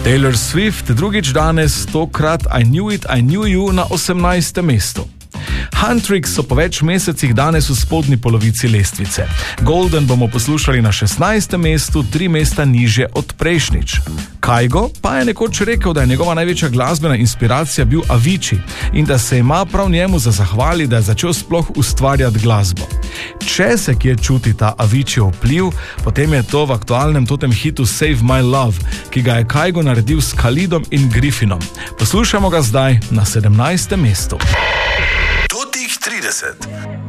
Taylor Swift drugič danes, tokrat I Knew It, I Knew You na 18. mestu. Huntrix so po več mesecih danes v spodnji polovici lestvice. Golden bomo poslušali na 16. mestu, 3 mesta nižje od prejšnjič. Kygo pa je nekoč rekel, da je njegova največja glasbena inspiracija bil Avicii in da se ima prav njemu za zahvali, da je začel sploh ustvarjati glasbo. Če se kje čuti ta Avicii vpliv, potem je to v aktualnem totem hitu Save My Love, ki ga je Kygo naredil s Khalidom in Griffinom. Poslušamo ga zdaj na 17. mestu. 30.